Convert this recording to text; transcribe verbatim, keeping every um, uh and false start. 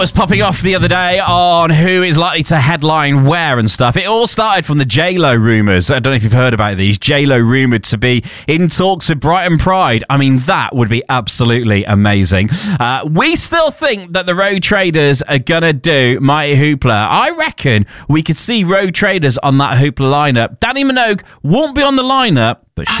was popping off the other day on who is likely to headline where and stuff. It all started from the J-Lo rumours. I don't know if you've heard about these. J-Lo rumoured to be in talks with Brighton Pride. I mean, that would be absolutely amazing. Uh, we still think that the Road Traders are going to do Mighty Hoopla. I reckon we could see Road Traders on that Hoopla lineup. Danny Minogue won't be on the lineup, but